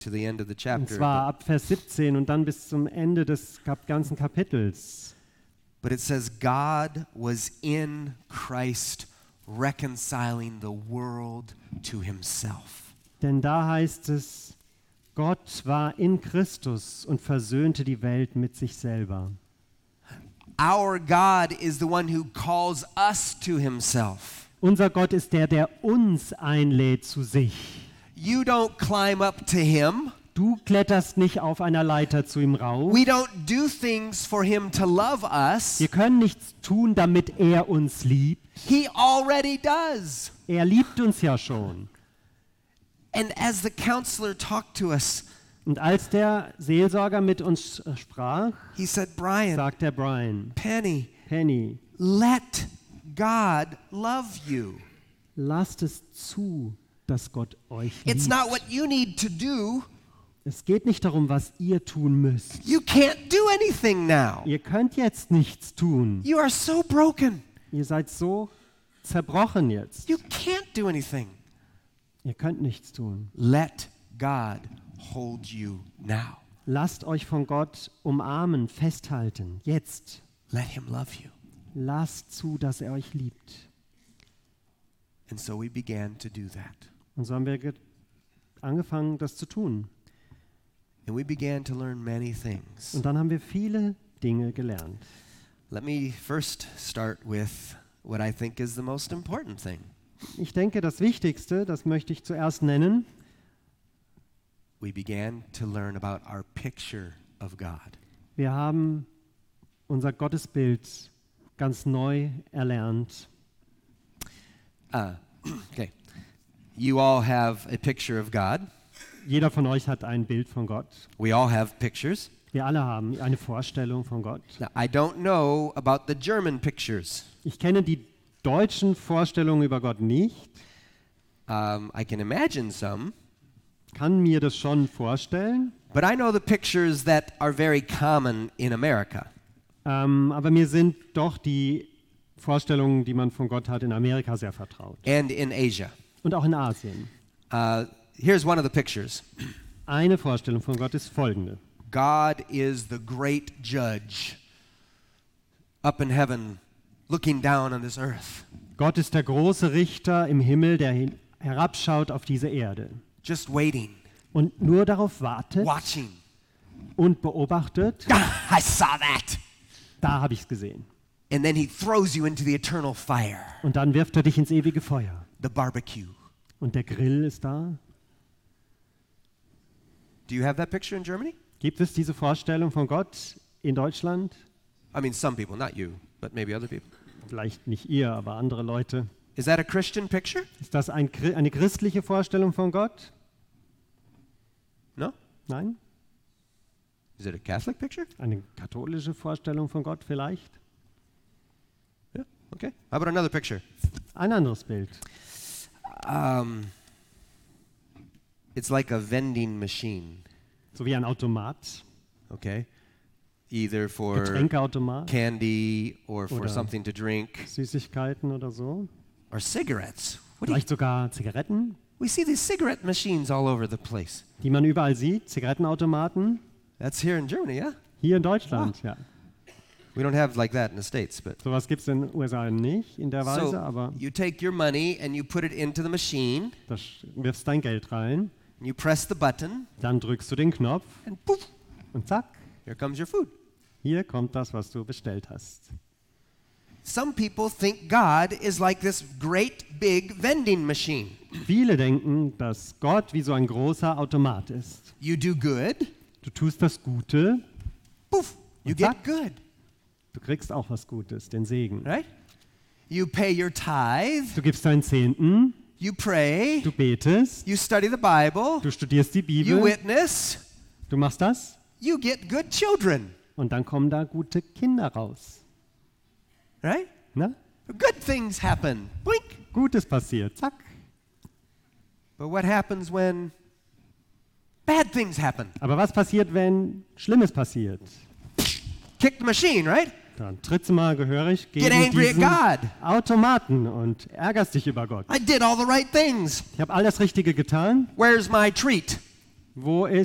to the end of the Und chapter. zwar ab Vers 17 und dann bis zum Ende des ganzen Kapitels. But it says, God was in Christ reconciling the world to himself. Denn da heißt es, Gott war in Christus und versöhnte die Welt mit sich selber. Our God is the one who calls us to himself. Unser Gott ist der, der uns einlädt zu sich. You don't climb up to him. Du kletterst nicht auf einer Leiter zu ihm rauf. We don't do things for him to love us. Wir können nichts tun, damit er uns liebt. He already does. Er liebt uns ja schon. And as the counselor talked to us, Und als der Seelsorger mit uns sprach, he said, Brian, sagt der Brian, Penny, let God love you. Lasst es zu, dass Gott euch It's liebt. not what you need to do. Es geht nicht darum, was ihr tun müsst. You can't do anything now. Ihr könnt jetzt nichts tun. You are so broken. Ihr seid so zerbrochen jetzt. You can't do anything. Ihr könnt nichts tun. Let God hold you now. Lasst euch von Gott umarmen, festhalten. Jetzt. Let him love you. Lasst zu, dass er euch liebt. And so we began to do that. Und so haben wir angefangen, das zu tun. And we began to learn many things. Und dann haben wir viele Dinge gelernt. Let me first start with what I think is the most important thing. Ich denke, das Wichtigste, das möchte ich zuerst nennen. We began to learn about our picture of God. Wir haben unser Gottesbild ganz neu erlernt. Okay. You all have a picture of God. Jeder von euch hat ein Bild von Gott. We all have pictures. Wir alle haben eine Vorstellung von Gott. Now, I don't know about the German pictures. Ich kenne die deutschen Vorstellungen über Gott nicht. I can imagine some. Kann mir das schon vorstellen. But I know the pictures that are very common in America. Aber mir sind doch die Vorstellungen, die man von Gott hat, in Amerika sehr vertraut. And in Asia. Und auch in Asien. Here's one of the pictures. Eine Vorstellung von Gott ist folgende. God is the great judge up in heaven, looking down on this earth. Gott ist der große Richter im Himmel, der herabschaut auf diese Erde. Just waiting, Und nur darauf wartet watching. und beobachtet. I saw that. Da habe ich es gesehen. And then he throws you into the eternal fire, Und dann wirft er dich ins ewige Feuer. the barbecue. Und der Grill ist da. Do you have that picture in Germany? Gibt es diese Vorstellung von Gott in Deutschland? I mean, some people, not you, but maybe other people. Vielleicht nicht ihr, aber andere Leute. Is that a Christian picture? Ist das eine christliche Vorstellung von Gott? No? Nein? Is it a Catholic picture? Eine katholische Vorstellung von Gott vielleicht? Yeah, okay. How about another picture? Ein anderes Bild. It's like a vending machine, So wie ein Automat, okay? Either for Getränkeautomat, candy or for Oder- something to drink Süßigkeiten oder so. or cigarettes. What do you, Vielleicht sogar Zigaretten, we see these cigarette machines all over the place. die man überall sieht. Zigarettenautomaten. That's here in Germany, yeah? Hier in Deutschland, ja. We don't have like that in the States, but Sowas gibt es in den USA nicht in der Weise, so aber you take your money and you put it into the machine, da wirfst dein Geld rein, and you press the button, dann drückst du den Knopf and poof, und zack, here comes your food. hier kommt das, was du bestellt hast. Some people think God is like this great big vending machine. Viele denken, dass Gott wie so ein großer Automat ist. You do good, Du tust das Gute, poof, you Und get zack. good, du kriegst auch was Gutes, den Segen. right? You pay your tithe, Du gibst deinen Zehnten, you pray, du betest, you study the Bible, du studierst die you Bibel, witness, du machst das you get good children, und dann kommen da gute Kinder raus. right? Ne? Good things happen. Blink. Gutes passiert, zack. But what happens when bad things happen? Aber was passiert, wenn Schlimmes passiert? Kick the machine, right? Dann trittst du mal gehörig Get gegen angry at diesen God. Automaten und ärgerst dich über Gott. I did all the right things. Ich habe all das Richtige getan. Where's my treat? Wo